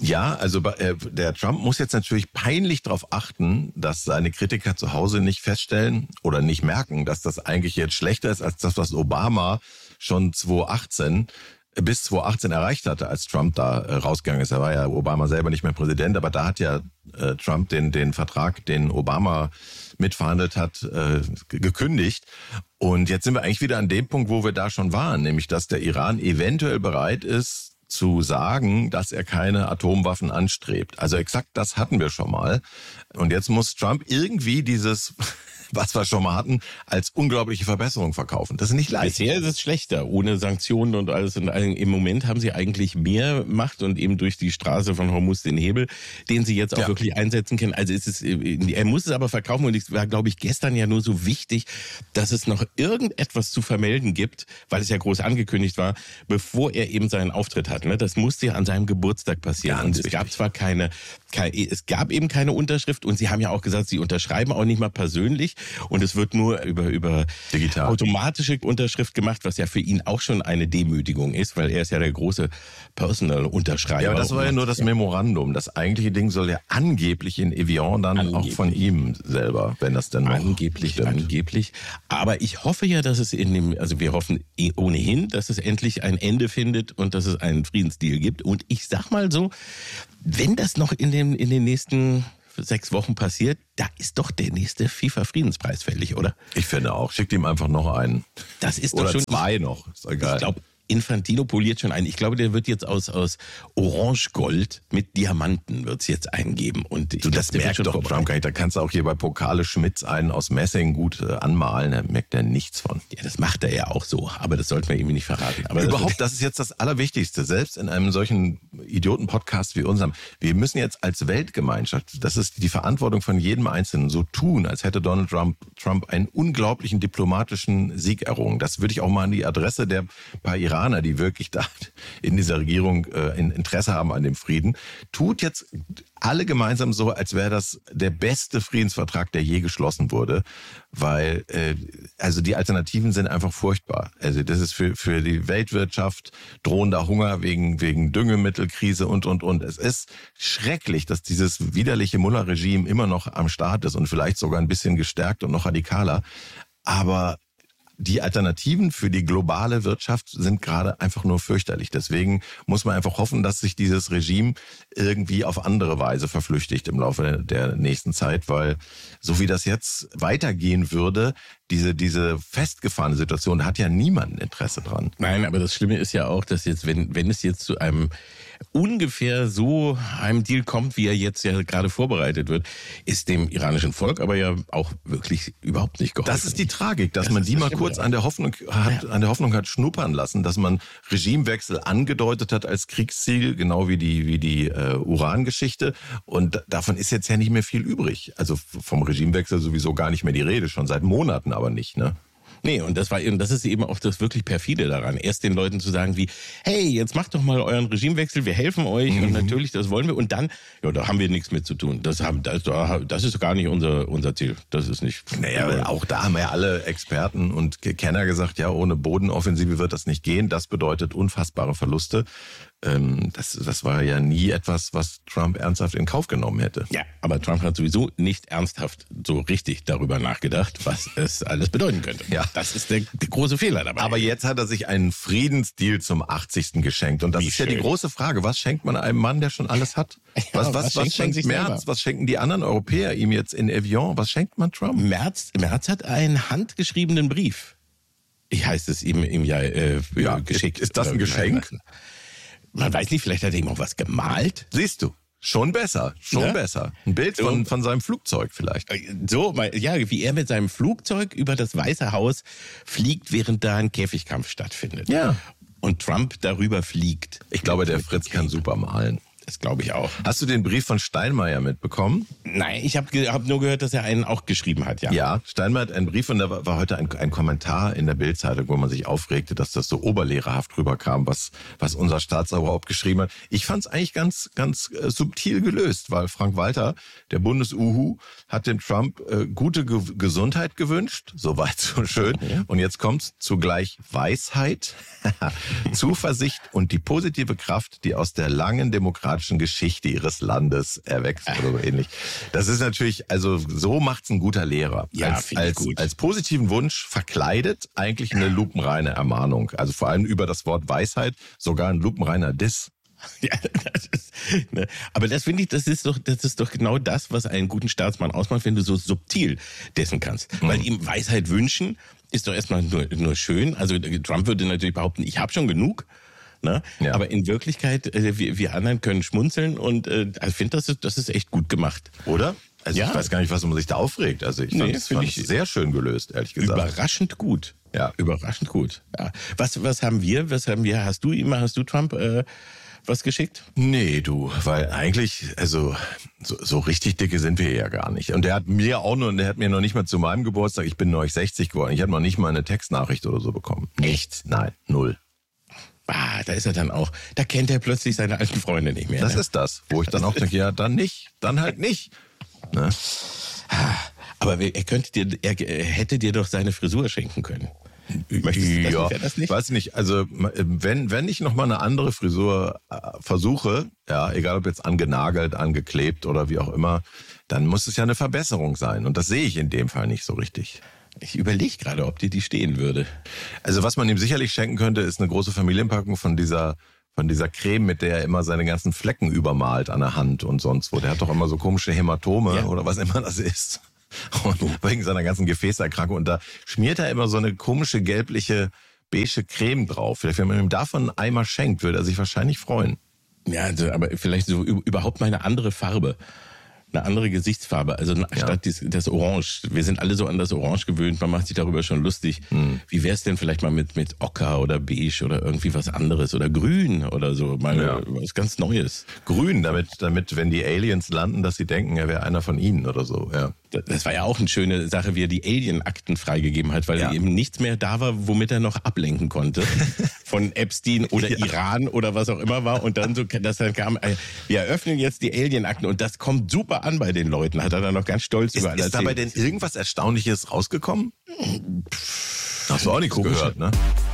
Ja, also der Trump muss jetzt natürlich peinlich darauf achten, dass seine Kritiker zu Hause nicht feststellen oder nicht merken, dass das eigentlich jetzt schlechter ist als das, was Obama schon bis 2018 erreicht hatte, als Trump da rausgegangen ist. Da war ja Obama selber nicht mehr Präsident, aber da hat ja Trump den Vertrag, den Obama mitverhandelt hat, gekündigt. Und jetzt sind wir eigentlich wieder an dem Punkt, wo wir da schon waren, nämlich dass der Iran eventuell bereit ist, zu sagen, dass er keine Atomwaffen anstrebt. Also exakt das hatten wir schon mal. Und jetzt muss Trump irgendwie dieses, was wir schon mal hatten, als unglaubliche Verbesserung verkaufen. Das ist nicht leicht. Bisher ist es schlechter, ohne Sanktionen und alles. Und im Moment haben sie eigentlich mehr Macht und eben durch die Straße von Hormuz den Hebel, den sie jetzt auch wirklich einsetzen können. Also er muss es aber verkaufen und es war, glaube ich, gestern ja nur so wichtig, dass es noch irgendetwas zu vermelden gibt, weil es ja groß angekündigt war, bevor er eben seinen Auftritt hat. Das musste ja an seinem Geburtstag passieren. Und es gab zwar es gab eben keine Unterschrift und sie haben ja auch gesagt, sie unterschreiben auch nicht mal persönlich und es wird nur über digital automatische Unterschrift gemacht, was ja für ihn auch schon eine Demütigung ist, weil er ist ja der große Personal-Unterschreiber. Ja, aber das war ja nur das Memorandum. Das eigentliche Ding soll ja angeblich in Evian dann auch von ihm selber, wenn das denn noch Angeblich. Aber ich hoffe ja, dass es also wir hoffen ohnehin, dass es endlich ein Ende findet und dass es einen Friedensdeal gibt. Und ich sag mal so, wenn das noch in den nächsten 6 Wochen passiert, da ist doch der nächste FIFA-Friedenspreis fällig, oder? Ich finde auch. Schickt ihm einfach noch einen. Das ist oder doch schon 2 noch. Ist egal. Ich glaube, Infantino poliert schon ein. Ich glaube, der wird jetzt aus Orange-Gold mit Diamanten wird's jetzt eingeben. Und das merkt doch Trump gar nicht. Da kannst du auch hier bei Pokale Schmitz einen aus Messing gut anmalen. Da merkt er nichts von. Ja, das macht er ja auch so. Aber das sollten wir ihm nicht verraten. Aber überhaupt, das ist jetzt das Allerwichtigste. Selbst in einem solchen Idioten-Podcast wie unserem. Wir müssen jetzt als Weltgemeinschaft, das ist die Verantwortung von jedem Einzelnen, so tun, als hätte Donald Trump einen unglaublichen diplomatischen Sieg errungen. Das würde ich auch mal an die Adresse der paar Iraner, die wirklich da in dieser Regierung Interesse haben an dem Frieden, tut jetzt alle gemeinsam so, als wäre das der beste Friedensvertrag, der je geschlossen wurde, weil also die Alternativen sind einfach furchtbar. Also das ist für die Weltwirtschaft drohender Hunger wegen Düngemittelkrise und. Es ist schrecklich, dass dieses widerliche Mullah-Regime immer noch am Start ist und vielleicht sogar ein bisschen gestärkt und noch radikaler. Aber die Alternativen für die globale Wirtschaft sind gerade einfach nur fürchterlich. Deswegen muss man einfach hoffen, dass sich dieses Regime irgendwie auf andere Weise verflüchtigt im Laufe der nächsten Zeit, weil so wie das jetzt weitergehen würde, diese festgefahrene Situation, da hat ja niemand ein Interesse dran. Nein, aber das Schlimme ist ja auch, dass jetzt, wenn es jetzt zu einem ungefähr so einem Deal kommt, wie er jetzt ja gerade vorbereitet wird, ist dem iranischen Volk aber ja auch wirklich überhaupt nicht geholfen. Das ist die Tragik, dass man die mal kurz an der Hoffnung hat schnuppern lassen, dass man Regimewechsel angedeutet hat als Kriegsziel, genau wie die Uran-Geschichte. Und davon ist jetzt ja nicht mehr viel übrig. Also vom Regimewechsel sowieso gar nicht mehr die Rede, schon seit Monaten aber nicht, ne? Nee, und das ist eben auch das wirklich perfide daran. Erst den Leuten zu sagen wie, hey, jetzt macht doch mal euren Regimewechsel, wir helfen euch und natürlich, das wollen wir. Und dann, ja, da haben wir nichts mit zu tun. Das ist gar nicht unser Ziel. Das ist nicht. Naja, auch da haben ja alle Experten und Kenner gesagt, ja, ohne Bodenoffensive wird das nicht gehen. Das bedeutet unfassbare Verluste. Das war ja nie etwas, was Trump ernsthaft in Kauf genommen hätte. Ja, aber Trump hat sowieso nicht ernsthaft so richtig darüber nachgedacht, was es alles bedeuten könnte. Ja. Das ist der große Fehler dabei. Aber jetzt hat er sich einen Friedensdeal zum 80. geschenkt. Und das ist ja die große Frage. Was schenkt man einem Mann, der schon alles hat? Was schenkt Merz? Was schenken die anderen Europäer ihm jetzt in Evian? Was schenkt man Trump? Merz hat einen handgeschriebenen Brief. Ich heißt es ihm geschickt. Ist das ein Geschenk? Man weiß nicht, vielleicht hat er ihm auch was gemalt. Siehst du, schon besser. Ein Bild von seinem Flugzeug vielleicht. So, ja, wie er mit seinem Flugzeug über das Weiße Haus fliegt, während da ein Käfigkampf stattfindet. Ja. Und Trump darüber fliegt. Ich glaube, der Fritz kann super malen. Das glaube ich auch. Hast du den Brief von Steinmeier mitbekommen? Nein, ich hab nur gehört, dass er einen auch geschrieben hat, ja. Ja, Steinmeier hat einen Brief und da war heute ein Kommentar in der Bild-Zeitung, wo man sich aufregte, dass das so oberlehrerhaft rüberkam, was unser Staatsoberhaupt geschrieben hat. Ich fand es eigentlich ganz subtil gelöst, weil Frank Walter, der Bundes-Uhu, hat dem Trump gute Gesundheit gewünscht, soweit so schön. Okay. Und jetzt kommt's zugleich Weisheit, Zuversicht und die positive Kraft, die aus der langen demokratischen demokratischen Geschichte ihres Landes erwächst oder so ähnlich. Das ist natürlich, also so macht's ein guter Lehrer. Ja, Als positiven Wunsch verkleidet eigentlich eine lupenreine Ermahnung. Also vor allem über das Wort Weisheit sogar ein lupenreiner Diss. Ja, aber das finde ich, das ist doch genau das, was einen guten Staatsmann ausmacht, wenn du so subtil dessen kannst. Weil ihm Weisheit wünschen ist doch erstmal nur schön. Also Trump würde natürlich behaupten, ich habe schon genug. Ne? Ja. Aber in Wirklichkeit, wir anderen können schmunzeln und ich finde, das ist echt gut gemacht. Oder? Also ich weiß gar nicht, was man sich da aufregt. Also ich fand es sehr schön gelöst, ehrlich gesagt. Überraschend gut. Ja. Überraschend gut. Ja. Was haben wir? Hast du Trump was geschickt? Nee, du, weil eigentlich, also so richtig dicke sind wir ja gar nicht. Und der hat mir noch nicht mal zu meinem Geburtstag, ich bin neulich 60 geworden, ich habe noch nicht mal eine Textnachricht oder so bekommen. Nichts, nein, 0. Da ist er dann auch, da kennt er plötzlich seine alten Freunde nicht mehr. Das ist das, wo ich dann auch denke, ja, dann nicht, dann halt nicht. Ne? Aber er hätte dir doch seine Frisur schenken können. Weiß nicht. Also wenn ich noch mal eine andere Frisur versuche, ja, egal ob jetzt angenagelt, angeklebt oder wie auch immer, dann muss es ja eine Verbesserung sein. Und das sehe ich in dem Fall nicht so richtig. Ich überlege gerade, ob dir die stehen würde. Also was man ihm sicherlich schenken könnte, ist eine große Familienpackung von dieser Creme, mit der er immer seine ganzen Flecken übermalt an der Hand und sonst wo. Der hat doch immer so komische Hämatome oder was immer das ist. Und wegen seiner ganzen Gefäßerkrankung. Und da schmiert er immer so eine komische gelbliche, beige Creme drauf. Vielleicht, wenn man ihm davon einen Eimer schenkt, würde er sich wahrscheinlich freuen. Ja, also, aber vielleicht so überhaupt mal eine andere Farbe. Eine andere Gesichtsfarbe, also statt das Orange. Wir sind alle so an das Orange gewöhnt, man macht sich darüber schon lustig. Wie wär's denn vielleicht mal mit Ocker oder Beige oder irgendwie was anderes oder Grün oder so, mal was ganz Neues. Grün, damit wenn die Aliens landen, dass sie denken, er wäre einer von ihnen oder so, ja. Das war ja auch eine schöne Sache, wie er die Alien-Akten freigegeben hat, weil eben nichts mehr da war, womit er noch ablenken konnte. Von Epstein oder Iran oder was auch immer war. Und dann kam, wir eröffnen jetzt die Alien-Akten und das kommt super an bei den Leuten, hat er dann noch ganz stolz über alles erzählt. Ist dabei denn irgendwas Erstaunliches rausgekommen? Hast du auch nichts gehört, ne?